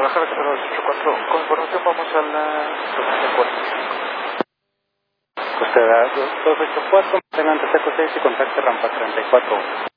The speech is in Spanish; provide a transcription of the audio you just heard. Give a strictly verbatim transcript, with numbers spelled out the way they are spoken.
Guadalajara, cero dos ocho cuatro. Con información vamos a la dos cuarenta y cinco. Costa dos ocho cuatro, mantenga antecedentes seis y contacte rampa treinta y cuatro.